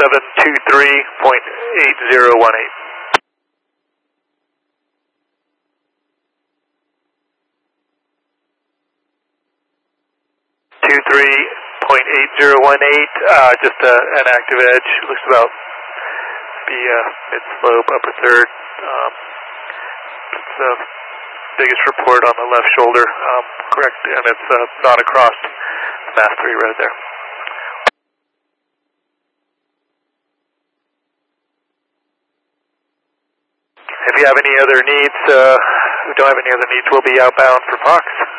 723.8018. 23.8018, just an active edge. Looks about be mid-slope, upper third. It's the biggest report on the left shoulder, correct, and it's not across Mass 3 right there. If you have any other needs, we don't have any other needs, we'll be outbound for Fox.